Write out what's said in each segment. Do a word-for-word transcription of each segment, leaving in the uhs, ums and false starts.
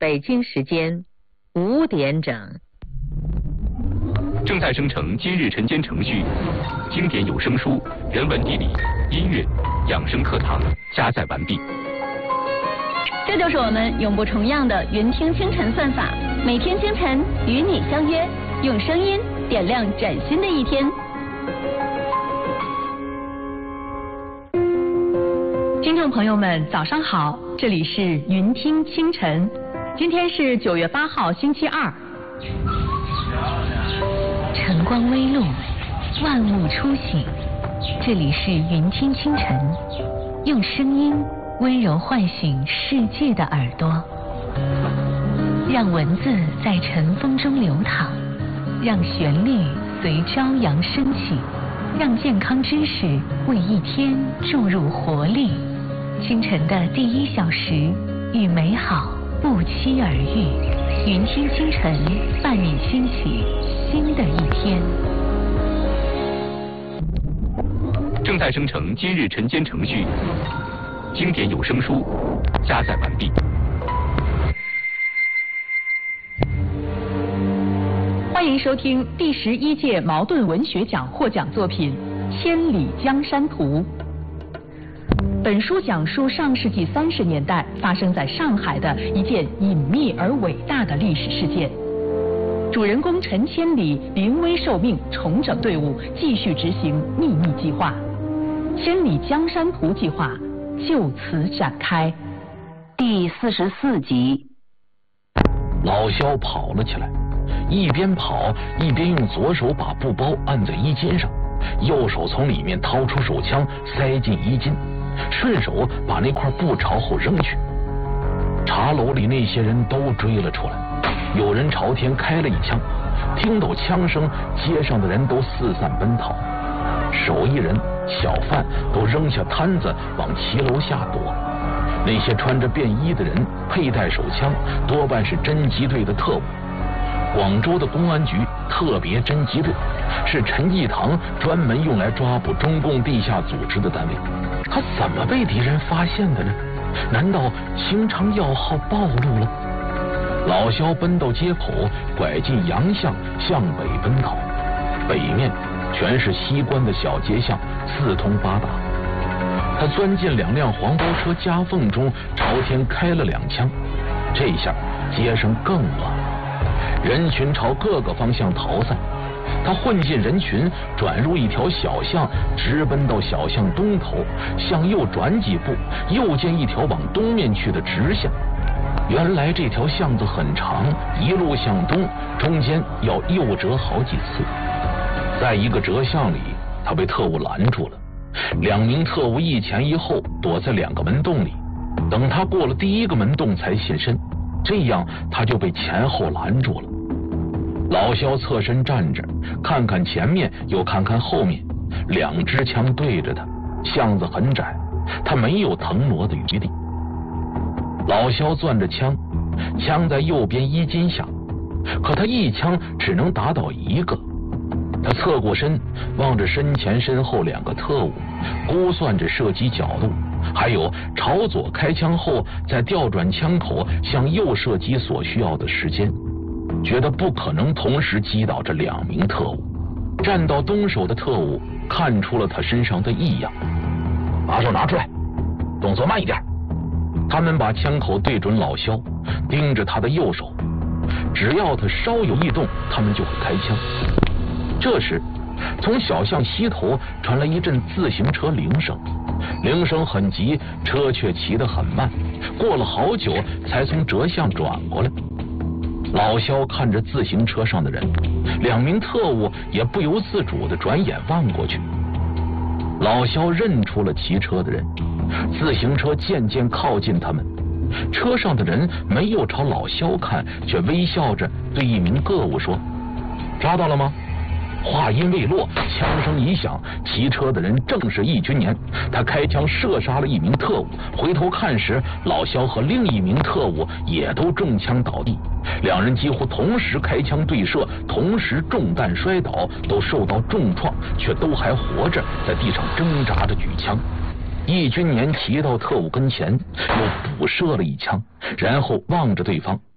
北京时间五点整。 正在生成今日晨间程序，经典有声书、人文地理、音乐、养生课堂加载完毕。 这就是我们永不重样的云听清晨算法，每天清晨与你相约，用声音点亮崭新的一天。 听众朋友们，早上好，这里是云听清晨，今天是九月八号，星期二。 晨光微露，万物初醒，这里是云听清晨，用声音温柔唤醒世界的耳朵，让文字在晨风中流淌，让旋律随朝阳升起，让健康知识为一天注入活力。清晨的第一小时，与美好不期而遇。云听清晨，伴你兴起新的一天。 正在生成今日晨间程序，经典有声书加载完毕。 欢迎收听第十一届茅盾文学奖获奖作品《千里江山图》。本书讲述上世纪三十年代发生在上海的一件隐秘而伟大的历史事件。主人公陈千里临危受命，重整队伍，继续执行秘密计划。千里江山图计划就此展开。 第四十四集。 老肖跑了起来，一边跑一边用左手把布包按在衣襟上，右手从里面掏出手枪塞进衣襟，顺手把那块布朝后扔去。茶楼里那些人都追了出来，有人朝天开了一枪，听到枪声，街上的人都四散奔逃，手艺人、小贩都扔下摊子往骑楼下躲。那些穿着便衣的人佩戴手枪，多半是侦缉队的特务。广州的公安局特别侦缉队是陈义堂专门用来抓捕中共地下组织的单位。他怎么被敌人发现的呢？难道清场要号暴露了？老肖奔到街口，拐进洋巷，向北奔逃。北面全是西关的小街巷，四通八达。他钻进两辆黄包车夹缝中，朝天开了两枪。这下街上更乱了，人群朝各个方向逃散。他混进人群，转入一条小巷，直奔到小巷东头，向右转几步，又见一条往东面去的直线。原来这条巷子很长，一路向东，中间要右折好几次。在一个折巷里，他被特务拦住了。两名特务一前一后躲在两个门洞里，等他过了第一个门洞才现身，这样他就被前后拦住了。老肖侧身站着，看看前面又看看后面，两支枪对着他，巷子很窄，他没有腾挪的余地。老肖攥着枪，枪在右边衣襟下，可他一枪只能打倒一个。他侧过身，望着身前身后两个特务，估算着射击角度，还有朝左开枪后再调转枪口向右射击所需要的时间，觉得不可能同时击倒这两名特务。站到东手的特务看出了他身上的异样，把手拿出来，动作慢一点。他们把枪口对准老肖，盯着他的右手，只要他稍有异动，他们就会开枪。这时从小巷西头传来一阵自行车铃声，铃声很急，车却骑得很慢，过了好久才从折巷转过来。老肖看着自行车上的人，两名特务也不由自主地转眼望过去。老肖认出了骑车的人，自行车渐渐靠近他们，车上的人没有朝老肖看，却微笑着对一名个务说：“抓到了吗？”话音未落，枪声一响，骑车的人正是易君年。他开枪射杀了一名特务，回头看时，老肖和另一名特务也都中枪倒地，两人几乎同时开枪对射，同时中弹摔倒，都受到重创，却都还活着，在地上挣扎着举枪。易君年骑到特务跟前，又补射了一枪，然后望着对方，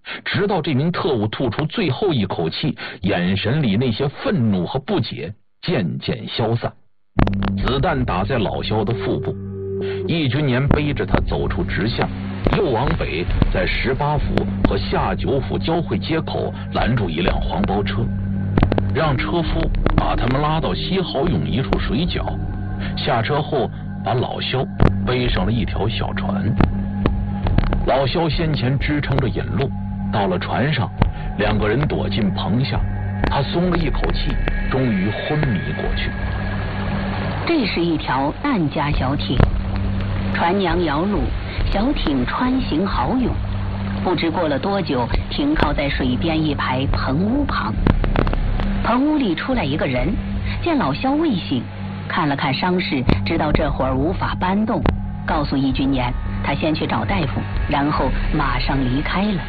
直到这名特务吐出最后一口气，眼神里那些愤怒和不解渐渐消散。子弹打在老萧的腹部，易君年背着他走出直巷，又往北，在十八府和下九府交汇街口拦住一辆黄包车，让车夫把他们拉到西豪涌一处水角，下车后把老萧背上了一条小船。老萧先前支撑着引路，到了船上，两个人躲进棚下，他松了一口气，终于昏迷过去。 这是一条难家小艇，船娘摇橹，小艇穿行豪涌，不知过了多久，停靠在水边一排棚屋旁。棚屋里出来一个人，见老萧未醒，看了看伤势，知道这会儿无法搬动，告诉易君年他先去找大夫，然后马上离开了。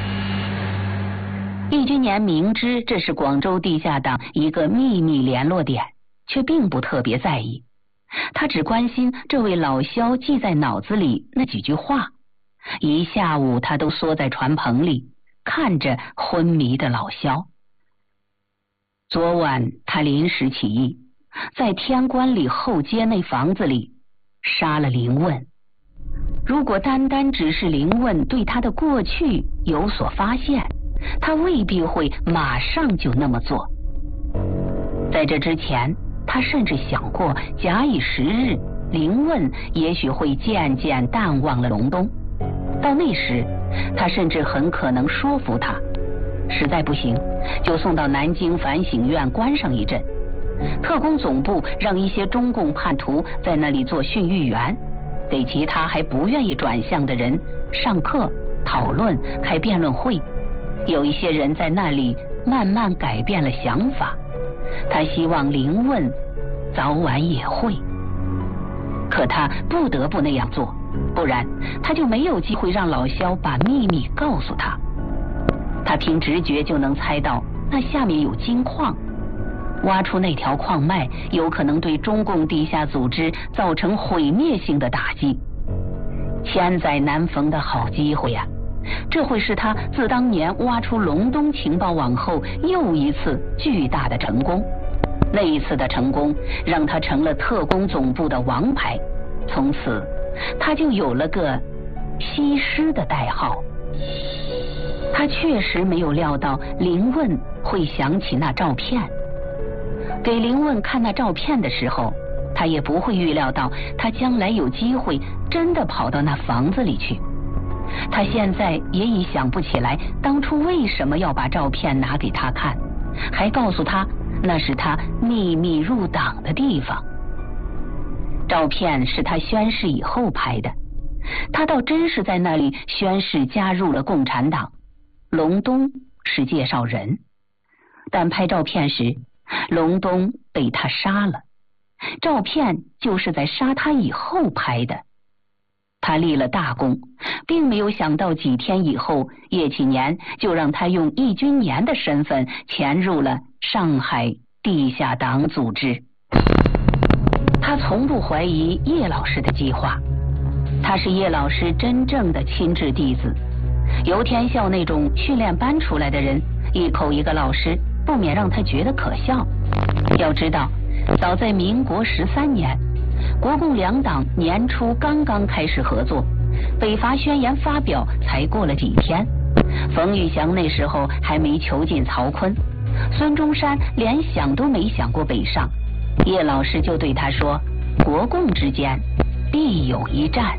易君年明知这是广州地下党一个秘密联络点，却并不特别在意，他只关心这位老萧记在脑子里那几句话。一下午他都缩在船棚里，看着昏迷的老萧。昨晚他临时起意，在天官里后街那房子里杀了林问。如果单单只是林问对他的过去有所发现，他未必会马上就那么做。在这之前，他甚至想过，假以时日，林问也许会渐渐淡忘了隆冬。到那时，他甚至很可能说服他，实在不行，就送到南京反省院关上一阵。特工总部让一些中共叛徒在那里做训育员，给其他还不愿意转向的人上课、讨论、开辩论会。有一些人在那里慢慢改变了想法。他希望林问早晚也会，可他不得不那样做，不然他就没有机会让老萧把秘密告诉他。他凭直觉就能猜到那下面有金矿，挖出那条矿脉有可能对中共地下组织造成毁灭性的打击。千载难逢的好机会呀、啊！这会是他自当年挖出隆冬情报网后又一次巨大的成功。那一次的成功让他成了特工总部的王牌，从此他就有了个西施的代号。他确实没有料到林问会想起那照片，给林问看那照片的时候，他也不会预料到他将来有机会真的跑到那房子里去。他现在也已想不起来当初为什么要把照片拿给他看，还告诉他那是他秘密入党的地方。照片是他宣誓以后拍的，他倒真是在那里宣誓加入了共产党。隆冬是介绍人，但拍照片时，隆冬被他杀了，照片就是在杀他以后拍的。他立了大功，并没有想到几天以后，叶启年就让他用易君年的身份潜入了上海地下党组织。他从不怀疑叶老师的计划，他是叶老师真正的亲至弟子。游天校那种训练班出来的人，一口一个老师，不免让他觉得可笑。要知道，早在民国十三年，国共两党年初刚刚开始合作，北伐宣言发表才过了几天，冯玉祥那时候还没囚禁曹锟，孙中山连想都没想过北上，叶老师就对他说，国共之间必有一战。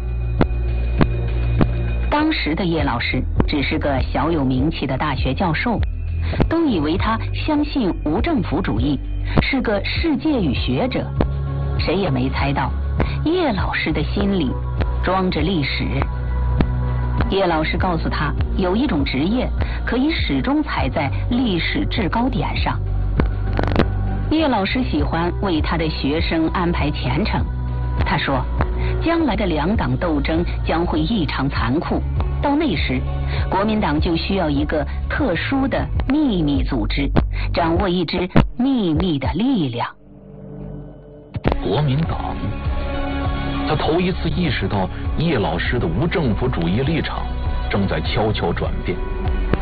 当时的叶老师只是个小有名气的大学教授，都以为他相信无政府主义，是个世界语学者。谁也没猜到叶老师的心里装着历史。叶老师告诉他，有一种职业可以始终踩在历史制高点上。叶老师喜欢为他的学生安排前程，他说，将来的两党斗争将会异常残酷，到那时，国民党就需要一个特殊的秘密组织，掌握一支秘密的力量。 国民党，他头一次意识到叶老师的无政府主义立场正在悄悄转变。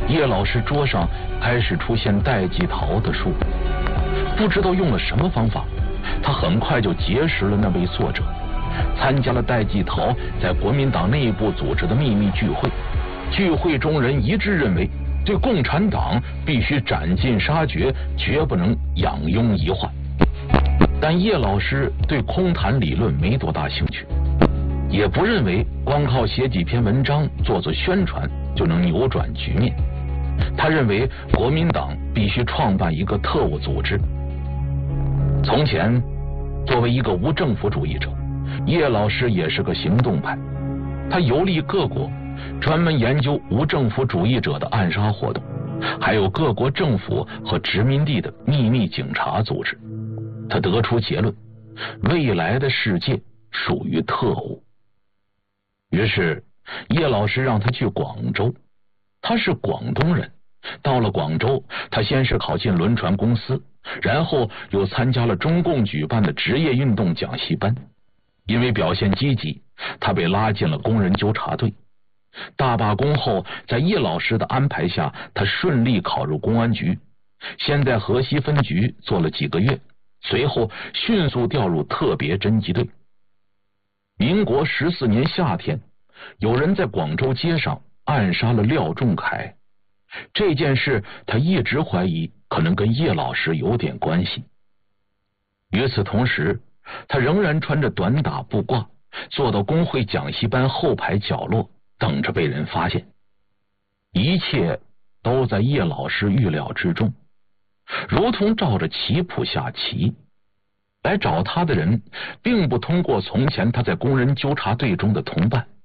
叶老师桌上开始出现戴季陶的书，不知道用了什么方法，他很快就结识了那位作者，参加了戴季陶在国民党内部组织的秘密聚会。聚会中人一致认为，对共产党必须斩尽杀绝，绝不能养拥遗患。但叶老师对空谈理论没多大兴趣，也不认为光靠写几篇文章做做宣传就能扭转局面。他认为国民党必须创办一个特务组织。从前，作为一个无政府主义者，叶老师也是个行动派。他游历各国，专门研究无政府主义者的暗杀活动，还有各国政府和殖民地的秘密警察组织。他得出结论，未来的世界属于特务。于是叶老师让他去广州，他是广东人。到了广州，他先是考进轮船公司，然后又参加了中共举办的职业运动讲习班。因为表现积极，他被拉进了工人纠察队。大罢工后，在叶老师的安排下，他顺利考入公安局，先在河西分局做了几个月，随后迅速调入特别侦缉队。民国十四年夏天，有人在广州街上暗杀了廖仲恺。这件事他一直怀疑可能跟叶老师有点关系。与此同时，他仍然穿着短打布褂，坐到工会讲习班后排角落，等着被人发现。一切都在叶老师预料之中，如同照着棋谱下棋。来找他的人并不通过从前他在工人纠察队中的同伴，